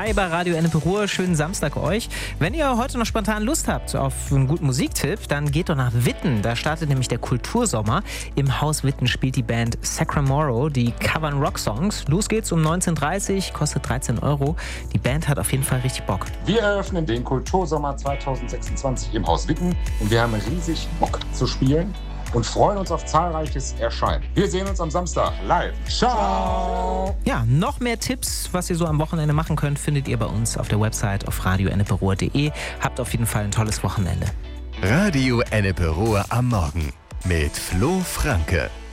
Hi bei Radio Ennepe Ruhr, schönen Samstag euch. Wenn ihr heute noch spontan Lust habt auf einen guten Musiktipp, dann geht doch nach Witten. Da startet nämlich der Kultursommer. Im Haus Witten spielt die Band Sacramoro, die covern Rocksongs. Los geht's um 19:30 Uhr, kostet 13 €. Die Band hat auf jeden Fall richtig Bock. Wir eröffnen den Kultursommer 2026 im Haus Witten und wir haben riesig Bock zu spielen und freuen uns auf zahlreiches Erscheinen. Wir sehen uns am Samstag live. Ciao! Ja, noch mehr Tipps, was ihr so am Wochenende machen könnt, findet ihr bei uns auf der Website auf radioenneperuhr.de. Habt auf jeden Fall ein tolles Wochenende. Radio Ennepe Ruhr am Morgen mit Flo Franke.